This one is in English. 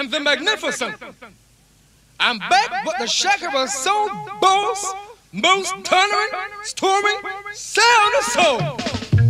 and the magnificent. I'm back with the Shakira Soul Boss, most thundering, storming sound of soul.